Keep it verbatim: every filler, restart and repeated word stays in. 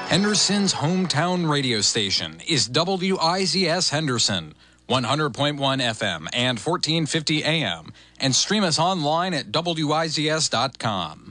Henderson's hometown radio station is W I Z S Henderson, one hundred point one F M and fourteen fifty A M, and stream us online at W I Z S dot com.